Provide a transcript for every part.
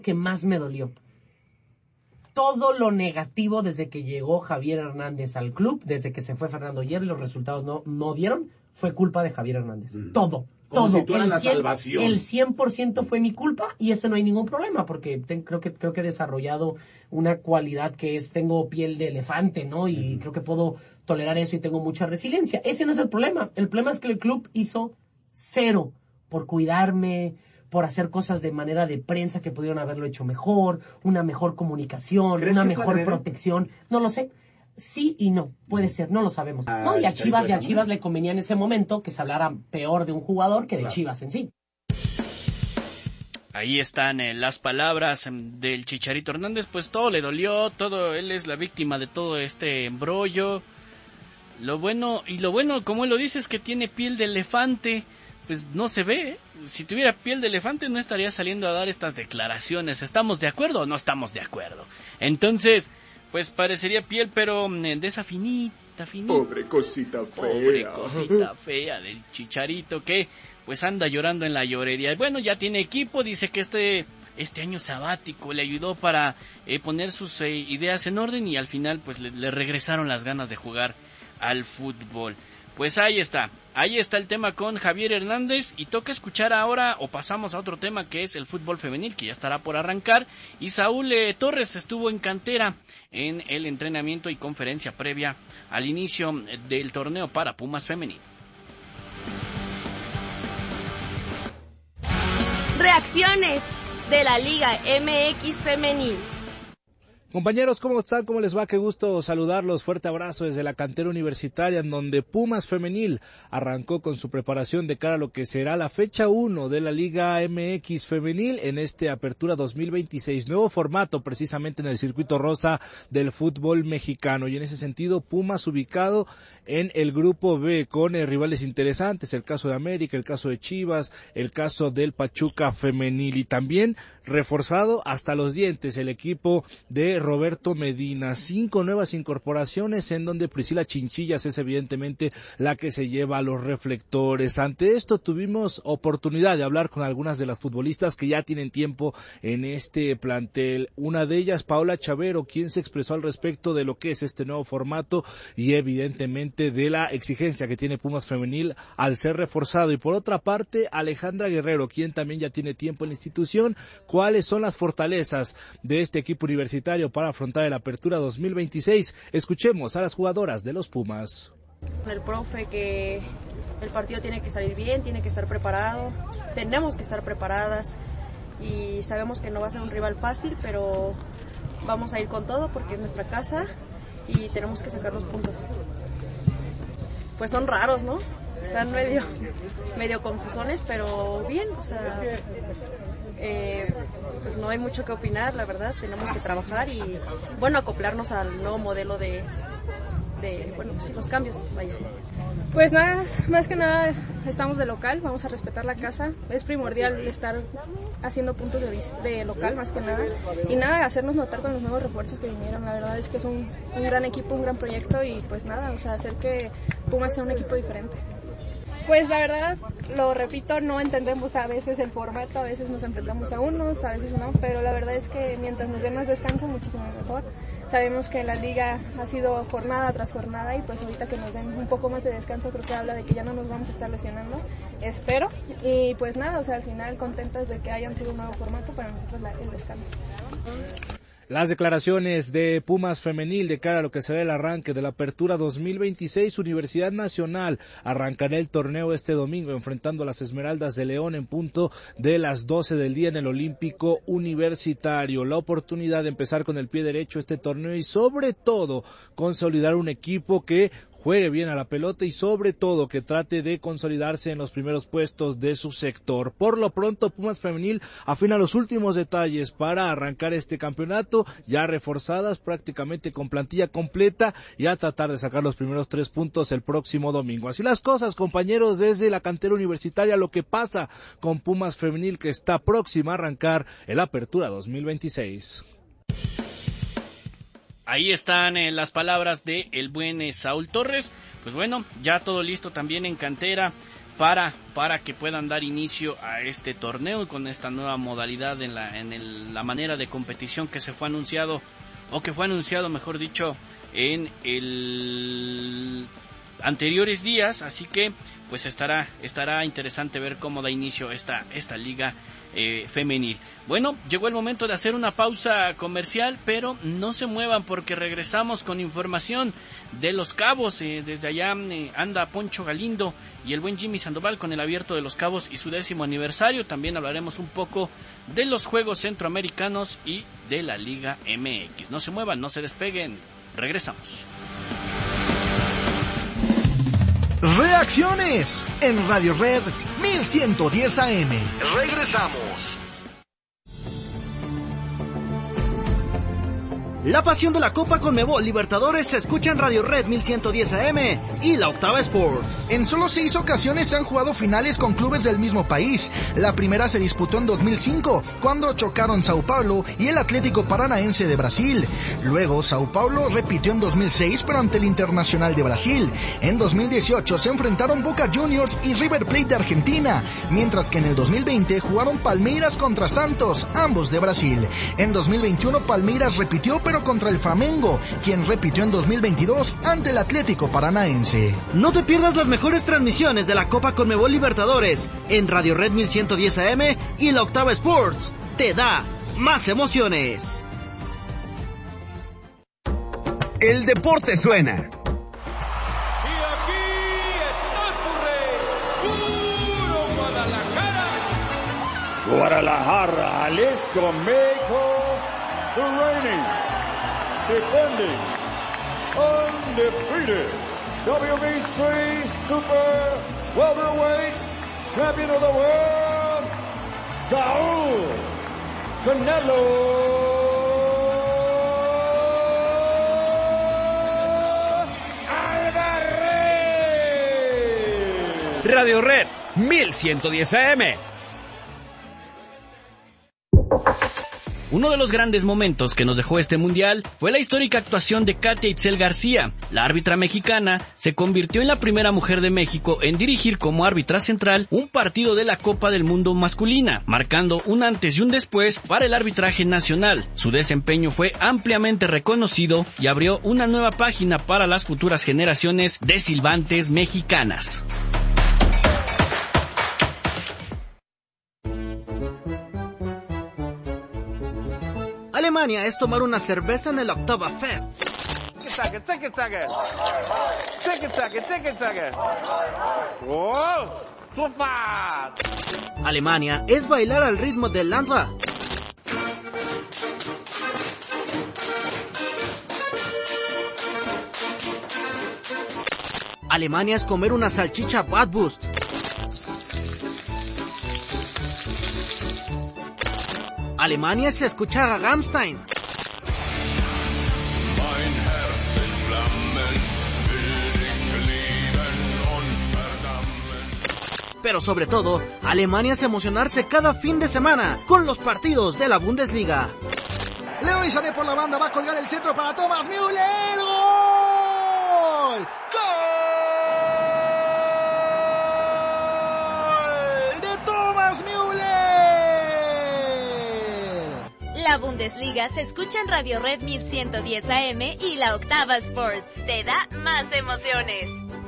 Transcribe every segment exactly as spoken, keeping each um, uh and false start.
que más me dolió. Todo lo negativo desde que llegó Javier Hernández al club, desde que se fue Fernando Hierro y los resultados no, no dieron, fue culpa de Javier Hernández. Mm. Todo. Como todo. Si tú eras la salvación. El cien por ciento fue mi culpa y eso no hay ningún problema porque ten, creo que creo que he desarrollado una cualidad que es, tengo piel de elefante, ¿no? Y mm. creo que puedo tolerar eso y tengo mucha resiliencia. Ese no es el problema. El problema es que el club hizo cero por cuidarme, por hacer cosas de manera de prensa que pudieron haberlo hecho mejor, una mejor comunicación, una mejor protección. No lo sé. Sí y no, puede ser, no lo sabemos. Ah, no, y a Chivas y a Chivas le convenía en ese momento que se hablara peor de un jugador que de claro. Chivas en sí. Ahí están eh, las palabras del Chicharito Hernández, pues todo le dolió, todo, él es la víctima de todo este embrollo. Lo bueno, y lo bueno, como él lo dice, es que tiene piel de elefante, pues no se ve, ¿eh? Si tuviera piel de elefante no estaría saliendo a dar estas declaraciones. ¿Estamos de acuerdo o no estamos de acuerdo? Entonces, pues parecería piel, pero de esa finita, finita. Pobre cosita fea. Pobre cosita fea del Chicharito que pues anda llorando en la llorería. Bueno, ya tiene equipo, dice que este este año sabático le ayudó para eh, poner sus eh, ideas en orden y al final pues le, le regresaron las ganas de jugar al fútbol. Pues ahí está, ahí está el tema con Javier Hernández y toca escuchar ahora o pasamos a otro tema que es el fútbol femenil que ya estará por arrancar y Saúl eh, Torres estuvo en cantera en el entrenamiento y conferencia previa al inicio del torneo para Pumas femenil. Reacciones de la Liga M X femenil. Compañeros, ¿cómo están? ¿Cómo les va? Qué gusto saludarlos. Fuerte abrazo desde la cantera universitaria en donde Pumas Femenil arrancó con su preparación de cara a lo que será la fecha uno de la Liga M X Femenil en este Apertura dos mil veintiséis. Nuevo formato precisamente en el circuito rosa del fútbol mexicano y en ese sentido Pumas ubicado en el grupo B con eh, rivales interesantes, el caso de América, el caso de Chivas, el caso del Pachuca Femenil y también reforzado hasta los dientes el equipo de Roberto Medina, cinco nuevas incorporaciones en donde Priscila Chinchillas es evidentemente la que se lleva a los reflectores. Ante esto tuvimos oportunidad de hablar con algunas de las futbolistas que ya tienen tiempo en este plantel. Una de ellas, Paola Chavero, quien se expresó al respecto de lo que es este nuevo formato y evidentemente de la exigencia que tiene Pumas Femenil al ser reforzado. Y por otra parte, Alejandra Guerrero, quien también ya tiene tiempo en la institución. ¿Cuáles son las fortalezas de este equipo universitario para afrontar el Apertura dos mil veintiséis? Escuchemos a las jugadoras de los Pumas. El profe que el partido tiene que salir bien, tiene que estar preparado, tenemos que estar preparadas y sabemos que no va a ser un rival fácil, pero vamos a ir con todo porque es nuestra casa y tenemos que sacar los puntos. Pues son raros, ¿no? Están medio, medio confusones, pero bien, o sea... Eh, pues no hay mucho que opinar, la verdad, tenemos que trabajar y, bueno, acoplarnos al nuevo modelo de, de bueno, sí, los cambios, vaya. Pues nada, más que nada estamos de local, vamos a respetar la casa, es primordial estar haciendo puntos de, de local más que nada, y nada, hacernos notar con los nuevos refuerzos que vinieron, la verdad es que es un, un gran equipo, un gran proyecto y pues nada, o sea, hacer que Pumas sea un equipo diferente. Pues la verdad, lo repito, no entendemos a veces el formato, a veces nos enfrentamos a unos, a veces no, pero la verdad es que mientras nos den más descanso, muchísimo mejor. Sabemos que la liga ha sido jornada tras jornada y pues ahorita que nos den un poco más de descanso creo que habla de que ya no nos vamos a estar lesionando, espero. Y pues nada, o sea, al final contentas de que hayan sido un nuevo formato para nosotros la, el descanso. Las declaraciones de Pumas Femenil de cara a lo que será el arranque de la Apertura dos mil veintiséis. Universidad Nacional arrancará el torneo este domingo enfrentando a las Esmeraldas de León en punto de las doce del día en el Olímpico Universitario. La oportunidad de empezar con el pie derecho este torneo y sobre todo consolidar un equipo que juegue bien a la pelota y sobre todo que trate de consolidarse en los primeros puestos de su sector. Por lo pronto, Pumas Femenil afina los últimos detalles para arrancar este campeonato, ya reforzadas prácticamente con plantilla completa y a tratar de sacar los primeros tres puntos el próximo domingo. Así las cosas, compañeros, desde la cantera universitaria, lo que pasa con Pumas Femenil que está próxima a arrancar el Apertura dos mil veintiséis. Ahí están eh, las palabras de el buen eh, Saúl Torres. Pues bueno, ya todo listo también en cantera para para que puedan dar inicio a este torneo con esta nueva modalidad en la en el, la manera de competición que se fue anunciado o que fue anunciado mejor dicho en el anteriores días, así que pues estará estará interesante ver cómo da inicio esta esta liga eh, femenil. Bueno, llegó el momento de hacer una pausa comercial, pero no se muevan porque regresamos con información de Los Cabos. Eh, desde allá eh, anda Poncho Galindo y el buen Jimmy Sandoval con el Abierto de Los Cabos y su décimo aniversario. También hablaremos un poco de los Juegos Centroamericanos y de la Liga M X. No se muevan, no se despeguen. Regresamos. Reacciones en Radio Red mil ciento diez A M. Regresamos. La pasión de la Copa Conmebol Libertadores se escucha en Radio Red mil ciento diez A M y la Octava Sports. En solo seis ocasiones se han jugado finales con clubes del mismo país. La primera se disputó en dos mil cinco, cuando chocaron Sao Paulo y el Atlético Paranaense de Brasil. Luego, Sao Paulo repitió en dos mil seis, pero ante el Internacional de Brasil. En dos mil dieciocho se enfrentaron Boca Juniors y River Plate de Argentina, mientras que en el dos mil veinte jugaron Palmeiras contra Santos, ambos de Brasil. En dos mil veintiuno Palmeiras repitió, pero contra el Flamengo, quien repitió en dos mil veintidós ante el Atlético Paranaense. No te pierdas las mejores transmisiones de la Copa Conmebol Libertadores en Radio Red mil ciento diez A M y la Octava Sports. Te da más emociones. El deporte suena. Y aquí está su rey, puro Guadalajara. Guadalajara, Jalisco, México, the reigning, defending, undefeated W B C Super Welterweight Champion of the World, Saúl Canelo Álvarez. Radio Red mil ciento diez A M. Uno de los grandes momentos que nos dejó este mundial fue la histórica actuación de Katia Itzel García. La árbitra mexicana se convirtió en la primera mujer de México en dirigir como árbitra central un partido de la Copa del Mundo masculina, marcando un antes y un después para el arbitraje nacional. Su desempeño fue ampliamente reconocido y abrió una nueva página para las futuras generaciones de silbantes mexicanas. Alemania es tomar una cerveza en el Octava Fest. Alemania es bailar al ritmo del Landra. Alemania es comer una salchicha Bratwurst. Alemania es escuchar a Rammstein. Pero sobre todo, Alemania es emocionarse cada fin de semana con los partidos de la Bundesliga. Leroy Sané por la banda, va a colgar el centro para Thomas Müller. ¡Gol! ¡Gol! ¡De Thomas Müller! La Bundesliga se escucha en Radio Red mil ciento diez A M y la Octava Sports. Te da más emociones.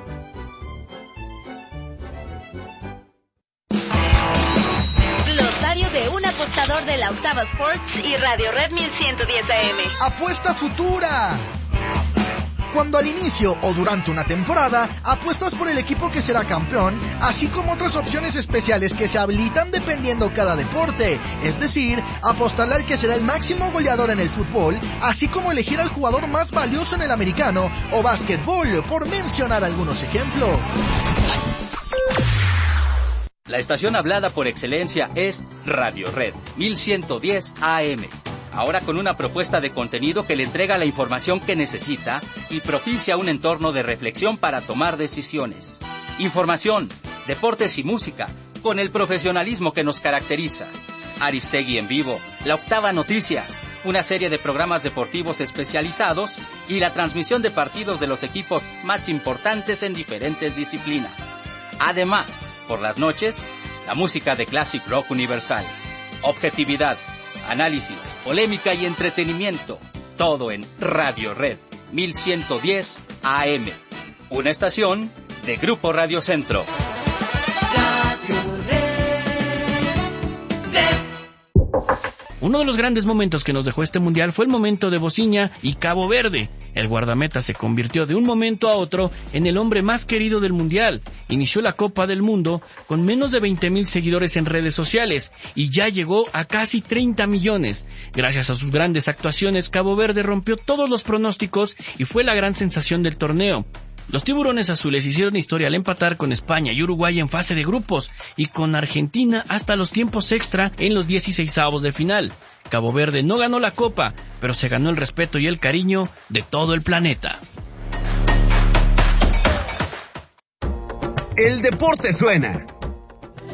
Glosario de un apostador de la Octava Sports y Radio Red mil ciento diez A M. Apuesta futura. Cuando al inicio o durante una temporada apuestas por el equipo que será campeón, así como otras opciones especiales que se habilitan dependiendo cada deporte, es decir, apostarle al que será el máximo goleador en el fútbol, así como elegir al jugador más valioso en el americano o básquetbol, por mencionar algunos ejemplos. La estación hablada por excelencia es Radio Red mil ciento diez A M. Ahora con una propuesta de contenido que le entrega la información que necesita y propicia un entorno de reflexión para tomar decisiones. Información, deportes y música, con el profesionalismo que nos caracteriza. Aristegui en vivo, La Octava Noticias, una serie de programas deportivos especializados y la transmisión de partidos de los equipos más importantes en diferentes disciplinas. Además, por las noches, la música de Classic Rock Universal. Objetividad, análisis, polémica y entretenimiento. Todo en Radio Red mil ciento diez A M. Una estación de Grupo Radio Centro. Uno de los grandes momentos que nos dejó este mundial fue el momento de Bociña y Cabo Verde. El guardameta se convirtió de un momento a otro en el hombre más querido del mundial. Inició la Copa del Mundo con menos de veinte mil seguidores en redes sociales y ya llegó a casi treinta millones. Gracias a sus grandes actuaciones, Cabo Verde rompió todos los pronósticos y fue la gran sensación del torneo. Los tiburones azules hicieron historia al empatar con España y Uruguay en fase de grupos y con Argentina hasta los tiempos extra en los dieciseisavos de final. Cabo Verde no ganó la copa, pero se ganó el respeto y el cariño de todo el planeta. El deporte suena.